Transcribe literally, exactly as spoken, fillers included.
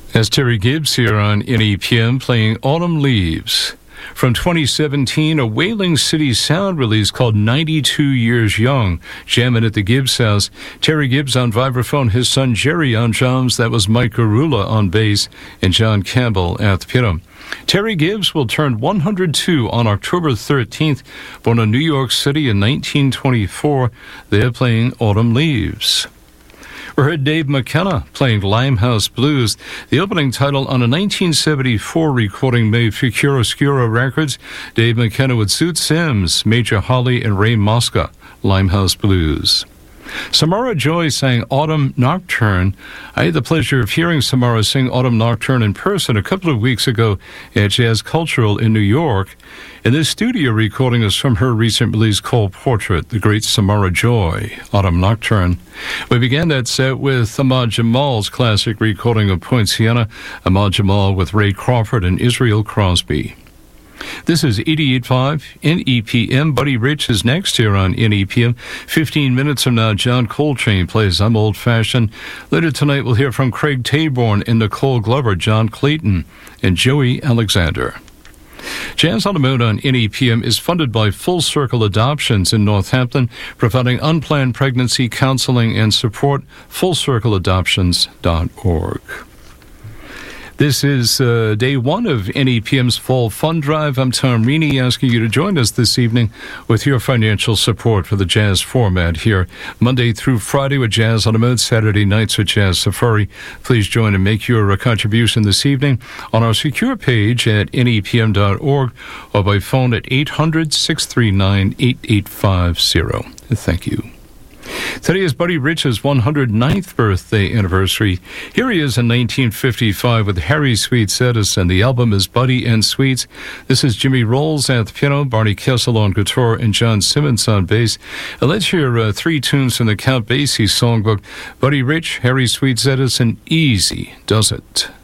As Terry Gibbs here on N E P M playing Autumn Leaves. From twenty seventeen, a Whaling City sound release called ninety-two Years Young. Jamming at the Gibbs house. Terry Gibbs on vibraphone, his son Jerry on drums. That was Mike Garula on bass and John Campbell at the piano. Terry Gibbs will turn one hundred two on October thirteenth, born in New York City in nineteen twenty-four. They're playing Autumn Leaves. We heard Dave McKenna playing Limehouse Blues, the opening title on a nineteen seventy-four recording made for Chiaroscuro Records. Dave McKenna with Zoot Sims, Major Holly, and Ray Mosca, Limehouse Blues. Samara Joy sang Autumn Nocturne. I had the pleasure of hearing Samara sing Autumn Nocturne in person a couple of weeks ago at Jazz Cultural in New York. And this studio recording is from her recent release called Portrait, the great Samara Joy, Autumn Nocturne. We began that set with Ahmad Jamal's classic recording of Poinciana, Ahmad Jamal with Ray Crawford and Israel Crosby. This is eighty-eight point five N E P M. Buddy Rich is next here on N E P M. Fifteen minutes from now, John Coltrane plays I'm Old Fashioned. Later tonight, we'll hear from Craig Taborn and Nicole Glover, John Clayton, and Joey Alexander. Jazz on the Moon on N E P M is funded by Full Circle Adoptions in Northampton, providing unplanned pregnancy counseling and support. full circle adoptions dot org. This is uh, day one of N E P M's Fall Fund Drive. I'm Tom Reaney, asking you to join us this evening with your financial support for the jazz format here, Monday through Friday with Jazz on the Moon, Saturday nights with Jazz Safari. Please join and make your uh, contribution this evening on our secure page at N E P M dot org or by phone at eight hundred, six three nine, eight eight five zero. Thank you. Today is Buddy Rich's one hundred ninth birthday anniversary. Here he is in nineteen fifty-five with Harry Sweets Edison. The album is Buddy and Sweets. This is Jimmy Rolls at the piano, Barney Kessel on guitar, and John Simmons on bass. Uh, let's hear uh, three tunes from the Count Basie songbook. Buddy Rich, Harry Sweets Edison, Easy Does It.